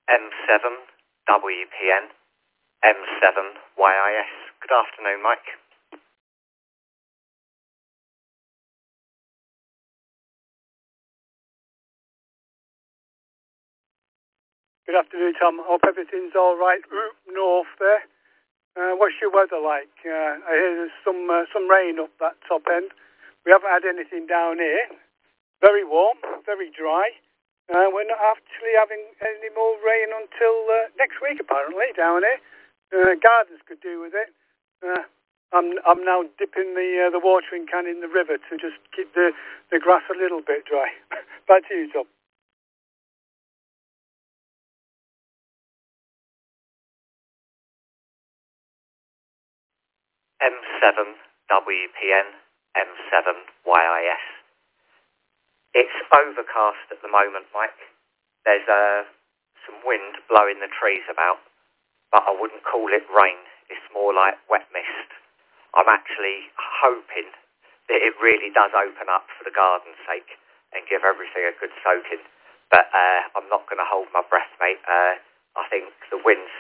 M7WPN, M7YIS. Good afternoon, Mike. Good afternoon, Tom. Hope everything's all right north there. What's your weather like? I hear there's some rain up that top end. We haven't had anything down here. Very warm, very dry. We're not actually having any more rain until next week, apparently, down here. Gardens could do with it. I'm now dipping the watering can in the river to just keep the grass a little bit dry. Back to you, Tom. M7WPN, M7YIS. It's overcast at the moment, Mike. There's some wind blowing the trees about, but I wouldn't call it rain. It's more like wet mist. I'm actually hoping that it really does open up for the garden's sake and give everything a good soaking. But I'm not going to hold my breath, mate. I think the wind's